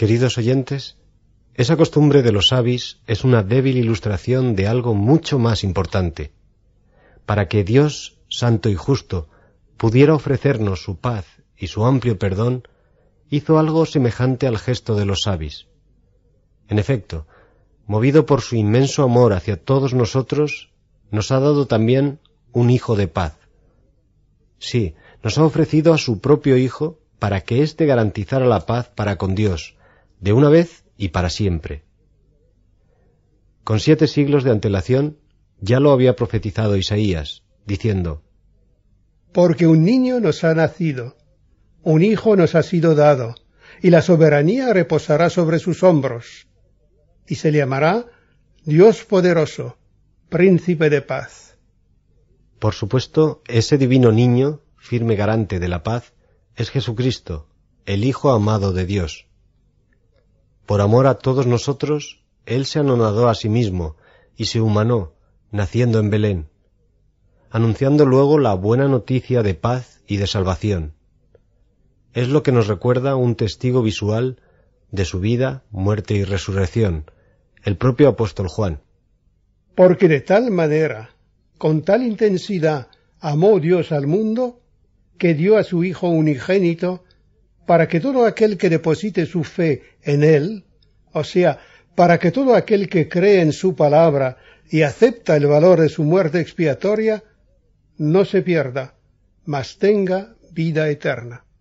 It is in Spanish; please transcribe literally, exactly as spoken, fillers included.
Queridos oyentes, esa costumbre de los sabis es una débil ilustración de algo mucho más importante. Para que Dios, santo y justo, pudiera ofrecernos su paz y su amplio perdón, hizo algo semejante al gesto de los sabis. En efecto, movido por su inmenso amor hacia todos nosotros, nos ha dado también un Hijo de paz. Sí, nos ha ofrecido a su propio Hijo para que éste garantizara la paz para con Dios, de una vez y para siempre. Con siete siglos de antelación ya lo había profetizado Isaías, diciendo: Porque un niño nos ha nacido, un hijo nos ha sido dado, y la soberanía reposará sobre sus hombros, y se le llamará Dios poderoso, Príncipe de paz. Por supuesto, ese divino niño, firme garante de la paz, es Jesucristo, el Hijo amado de Dios. Por amor a todos nosotros, Él se anonadó a sí mismo y se humanó, naciendo en Belén, anunciando luego la buena noticia de paz y de salvación. Es lo que nos recuerda un testigo visual de su vida, muerte y resurrección, el propio apóstol Juan. Porque de tal manera, con tal intensidad, amó Dios al mundo, que dio a su Hijo unigénito, para que todo aquel que deposite su fe en Él, o sea, para que todo aquel que cree en su palabra y acepta el valor de su muerte expiatoria, no se pierda, mas tenga vida eterna.